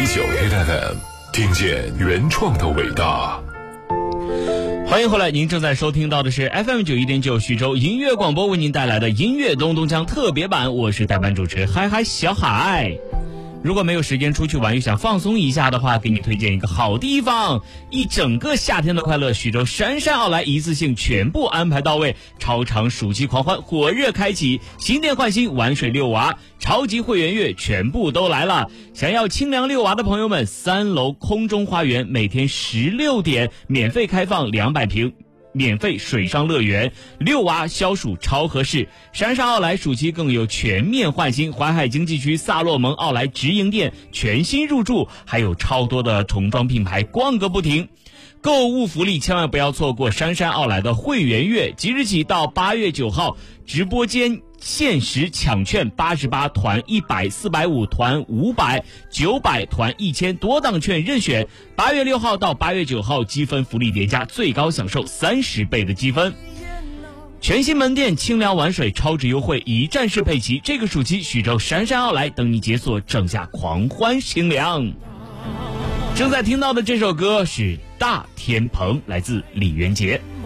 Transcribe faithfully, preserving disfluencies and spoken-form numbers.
九 Hit F M， 听见原创的伟大。 欢迎回来，您正在收听到的是 F M 九一点九徐州音乐广播为您带来的音乐东东江特别版，我是代班主持嗨嗨小海。如果没有时间出去玩又想放松一下的话，给你推荐一个好地方，一整个夏天的快乐，徐州姗姗奥莱一次性全部安排到位，超长暑期狂欢火热开启，新店换新玩水遛娃，超级会员月全部都来了。想要清凉遛娃的朋友们，三楼空中花园每天十六点免费开放两百平免费水上乐园，遛娃消暑超合适。姗姗奥莱暑期更有全面换新，淮海经济区萨洛蒙奥莱直营店全新入驻，还有超多的童装品牌，逛个不停。购物福利千万不要错过姗姗奥莱的会员月，即日起到八月九号，直播间限时抢券八十八，团一百，四百五，团五百，九百，团一千，多档券任选。八月六号到八月九号积分福利叠加，最高享受三十倍的积分。全新门店清凉玩水超值优惠，一站式配齐，这个暑期徐州姗姗奥莱等你解锁，整下狂欢清凉。正在听到的这首歌是大天棚，来自李元杰。